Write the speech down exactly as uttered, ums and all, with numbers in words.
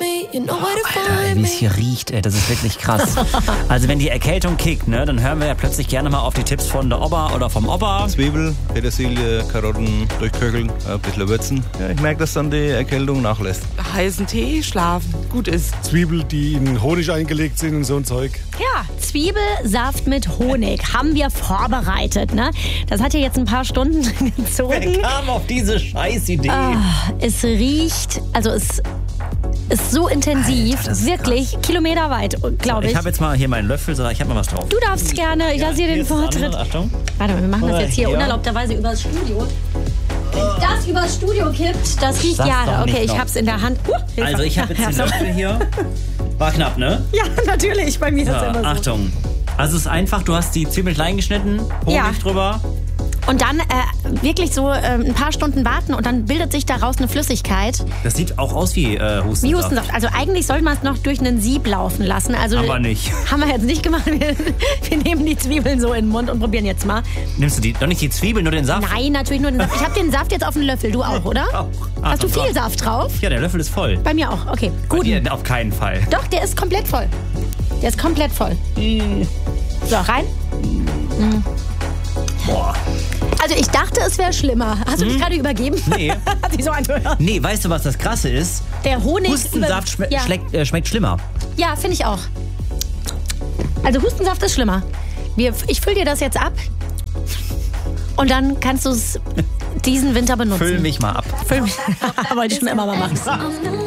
Alter, wie es hier riecht, ey, das ist wirklich krass. Also wenn die Erkältung kickt, ne, dann hören wir ja plötzlich gerne mal auf die Tipps von der Opa oder vom Opa. Zwiebel, Petersilie, Karotten durchköcheln, ein bisschen würzen. Ja, ich merke, dass dann die Erkältung nachlässt. Heißen Tee, schlafen, gut ist. Zwiebel, die in Honig eingelegt sind und so ein Zeug. Ja, Zwiebelsaft mit Honig haben wir vorbereitet. Ne? Das hat ja jetzt ein paar Stunden gezogen. Wer kam auf diese Scheißidee? Ah, es riecht, also es ist so intensiv, Alter, das ist wirklich krass. kilometerweit, glaube ich. Ich habe jetzt mal hier meinen Löffel, so, ich habe mal was drauf. Du darfst gerne, ich Ja, lasse dir hier den ist das Vortritt. andere, Achtung. Warte mal, wir machen das jetzt hier Hier. unerlaubterweise übers Studio. Wenn das übers Studio kippt, das riecht Sag's ja. doch nicht Okay, ich noch. hab's in der Hand. Uh, Hilfe. Also ich habe jetzt den Hab's auch. Löffel hier. War knapp, ne? Ja, natürlich, bei mir ist es Ja, immer so. Achtung. Also es ist einfach, du hast die Zwiebeln klein geschnitten, Honig Ja. drüber. Und dann äh, wirklich so äh, ein paar Stunden warten und dann bildet sich daraus eine Flüssigkeit. Das sieht auch aus wie äh, Hustensaft. Wie Hustensaft. Also eigentlich sollte man es noch durch einen Sieb laufen lassen. Also Aber nicht. Haben wir jetzt nicht gemacht. Wir, wir nehmen die Zwiebeln so in den Mund und probieren jetzt mal. Nimmst du die, doch nicht die Zwiebeln, nur den Saft? Nein, natürlich nur den Saft. Ich habe den Saft jetzt auf den Löffel. Du auch, oder? Auch. Hast du Achtung, viel drauf. Saft drauf? Ja, der Löffel ist voll. Bei mir auch. Okay, Bei gut. dir auf keinen Fall. Doch, der ist komplett voll. Der ist komplett voll. So, rein. Boah. Also ich dachte, es wäre schlimmer. Hast du mich gerade übergeben? Nee. Hat sich so angehört. Nee, weißt du, was das Krasse ist? Der Honig... Hustensaft schme ja, schmeckt, äh, schmeckt schlimmer. ja finde ich auch. Also Hustensaft ist schlimmer. Wir, ich fülle dir das jetzt ab. Und dann kannst du es diesen Winter benutzen. Füll mich mal ab. Füll mich. Wollte ich schon immer mal machen.